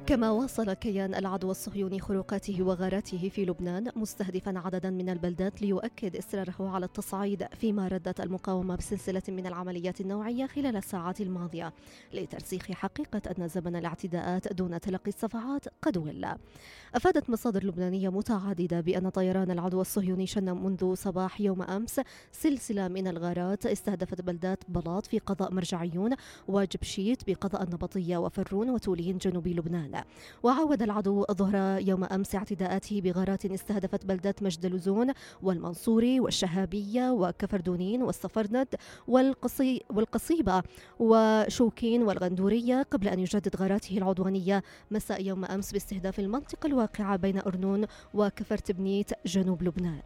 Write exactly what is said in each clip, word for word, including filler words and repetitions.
كما واصل كيان العدو الصهيوني خروقاته وغاراته في لبنان مستهدفا عددا من البلدات ليؤكد إصراره على التصعيد، فيما ردت المقاومة بسلسلة من العمليات النوعية خلال الساعات الماضية لترسيخ حقيقة أن زمن الاعتداءات دون تلقي الصفعات قد ولى. أفادت مصادر لبنانية متعددة بأن طيران العدو الصهيوني شن منذ صباح يوم أمس سلسلة من الغارات استهدفت بلدات بلاط في قضاء مرجعيون وجبشيت بقضاء النبطية وفرون وتولين جنوب لبنان. وعاود العدو ظهر يوم أمس اعتداءاته بغارات استهدفت بلدات مجد لزون والمنصوري والشهابية وكفردونين والصفرند والقصي والقصيبة وشوكين والغندورية، قبل أن يجدد غاراته العدوانية مساء يوم أمس باستهداف المنطقة الواقعة بين أرنون وكفرتبنيت جنوب لبنان.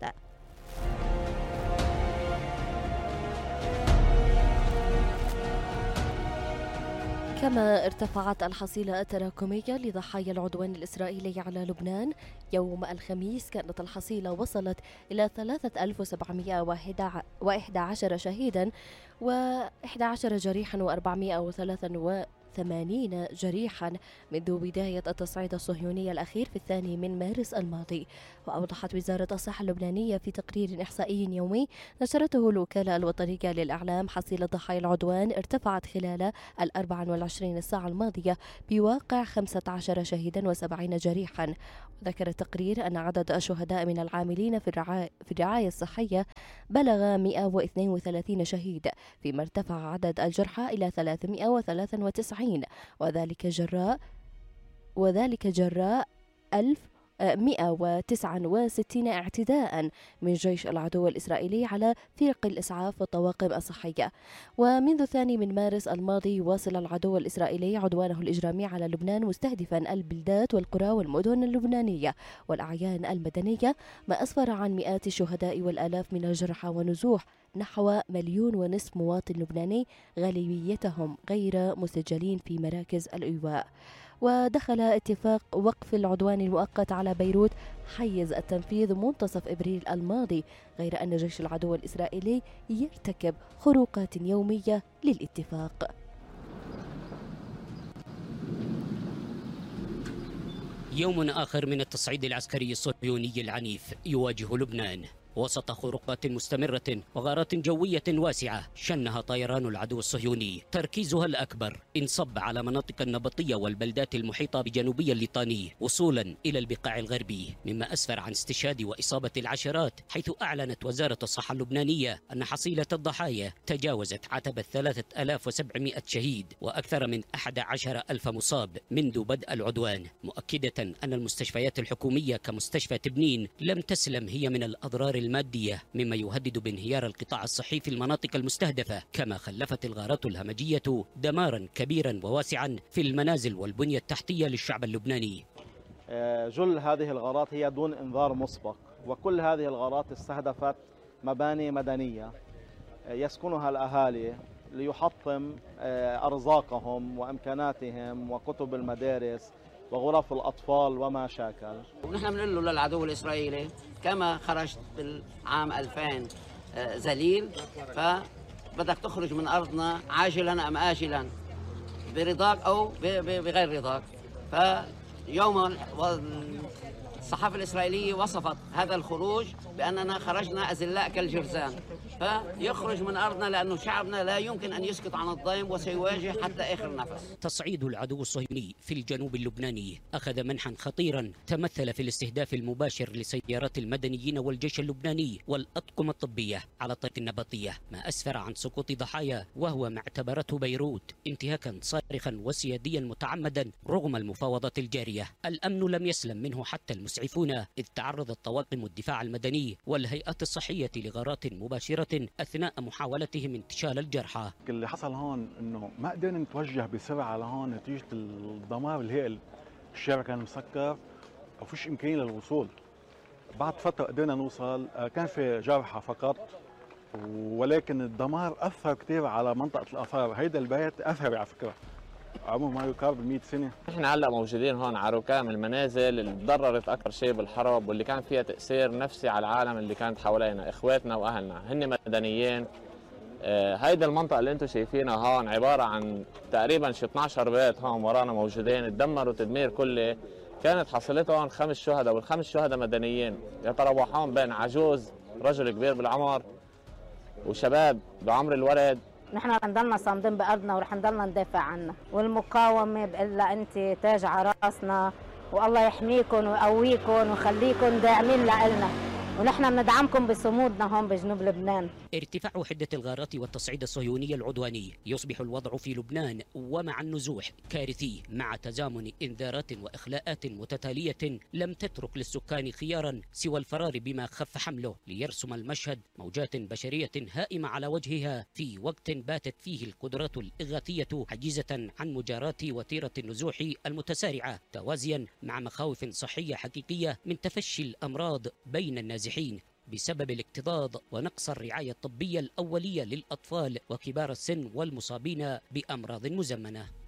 كما ارتفعت الحصيلة التراكمية لضحايا العدوان الإسرائيلي على لبنان. يوم الخميس كانت الحصيلة وصلت إلى ثلاثة آلاف وسبعمائة وأحد عشر شهيدا وأحد عشر جريحا وأربعمائة وثلاثة وثمانين جريحا منذ بداية التصعيد الصهيوني الأخير في الثاني من مارس الماضي. وأوضحت وزارة الصحة اللبنانية في تقرير إحصائي يومي نشرته الوكالة الوطنية للإعلام حصيلة ضحايا العدوان ارتفعت خلال الأربع والعشرين ساعة الماضية بواقع خمسة عشر شهيدا وسبعين جريحا. وذكر التقرير أن عدد الشهداء من العاملين في الرعاية, في الرعاية الصحية بلغ مئة واثنين وثلاثين شهيد، فيما ارتفع عدد الجرحى إلى ثلاثمائة وثلاثة وتسعين، وذلك جراء وذلك جراء ألف ومئة وتسعة وستين اعتداء من جيش العدو الإسرائيلي على فرق الإسعاف والطواقم الصحية. ومنذ الثاني من مارس الماضي يواصل العدو الإسرائيلي عدوانه الإجرامي على لبنان مستهدفا البلدات والقرى والمدن اللبنانية والأعيان المدنية، ما أسفر عن مئات الشهداء والآلاف من الجرحى ونزوح نحو مليون ونصف مواطن لبناني غالبيتهم غير مسجلين في مراكز الإيواء. ودخل اتفاق وقف العدوان المؤقت على بيروت حيز التنفيذ منتصف إبريل الماضي، غير أن جيش العدو الإسرائيلي يرتكب خروقات يومية للاتفاق. يوم آخر من التصعيد العسكري الصهيوني العنيف يواجه لبنان وسط خروقات مستمرة وغارات جوية واسعة شنها طيران العدو الصهيوني. تركيزها الأكبر انصب على مناطق النبطية والبلدات المحيطة بجنوبي الليطاني وصولا إلى البقاع الغربي، مما أسفر عن استشهاد وإصابة العشرات، حيث أعلنت وزارة الصحة اللبنانية أن حصيلة الضحايا تجاوزت عتبة ثلاثة آلاف وسبعمائة شهيد وأكثر من أحد عشر ألف مصاب منذ بدء العدوان، مؤكدة أن المستشفيات الحكومية كمستشفى تبنين لم تسلم هي من الأضرار المادية، مما يهدد بانهيار القطاع الصحي في المناطق المستهدفة. كما خلفت الغارات الهمجية دمارا كبيرا وواسعا في المنازل والبنية التحتية للشعب اللبناني. جل هذه الغارات هي دون انذار مسبق، وكل هذه الغارات استهدفت مباني مدنية يسكنها الأهالي ليحطم أرزاقهم وإمكاناتهم وكتب المدارس وغرف الأطفال وما شاكل. ونحن بنقول له للعدو الإسرائيلي كما خرجت بالعام ألفين ذليل، فبدك تخرج من أرضنا عاجلا أم آجلا، برضاك أو بغير رضاك. فيوم الصحافة الإسرائيلية وصفت هذا الخروج بأننا خرجنا أذلاء كالجرذان، فيخرج من أرضنا لأنه شعبنا لا يمكن أن يسكت عن الضيم وسيواجه حتى آخر نفس. تصعيد العدو الصهيوني في الجنوب اللبناني أخذ منحا خطيرا تمثل في الاستهداف المباشر لسيارات المدنيين والجيش اللبناني والأطقم الطبية على الطريق النبطية، ما أسفر عن سقوط ضحايا وهو ما اعتبرته بيروت انتهاكا صارخا وسياديا متعمدا رغم المفاوضات الجارية. الأمن لم يسلم منه حتى المسعفون، إذ تعرضت طواقم الدفاع المدني والهيئات الصحية لغارات مباشرة أثناء محاولتهم انتشال الجرحى. اللي حصل هون إنه ما قدرنا نتوجه بسرعة لهون نتيجة الدمار الهائل، الشارع كان مسكر وفيش إمكانية للوصول. بعد فترة قدرنا نوصل، كان في جرحى فقط، ولكن الدمار أثر كتير على منطقة الآثار. هيدا البيت أثري على فكرة، عمره ما يقارب مئة سنة. احنا هلا موجودين هون على ركام المنازل اللي تضررت اكثر شيء بالحرب واللي كان فيها تاثير نفسي على العالم اللي كانت حوالينا، اخواتنا واهلنا، هن مدنيين هيدي المنطقة اللي انتم شايفينها هون عبارة عن تقريبا شي اثني عشر بيت هون ورانا موجودين، تدمروا تدمير كلي. كانت حصيلتهم خمس شهداء، والخمس شهداء مدنيين يتراوحون بين عجوز، رجل كبير بالعمر، وشباب بعمر الولد. نحن رح نضلنا صامدين بأرضنا ورح نضلنا ندافع عنها، والمقاومة بقول لها أنت تاج على راسنا، والله يحميكم ويقويكم ويخليكم داعمين لنا، ونحن بندعمكم بصمودنا هون بجنوب لبنان. ارتفاع حدة الغارات والتصعيد الصهيوني العدواني يصبح الوضع في لبنان ومع النزوح كارثي، مع تزامن إنذارات وإخلاءات متتالية لم تترك للسكان خيارا سوى الفرار بما خف حمله، ليرسم المشهد موجات بشرية هائمة على وجهها في وقت باتت فيه القدرات الإغاثية حجيزة عن مجاراة وتيرة النزوح المتسارعة، توازيا مع مخاوف صحية حقيقية من تفشي الأمراض بين النازحين بسبب الاكتظاظ ونقص الرعاية الطبية الأولية للأطفال وكبار السن والمصابين بأمراض مزمنة.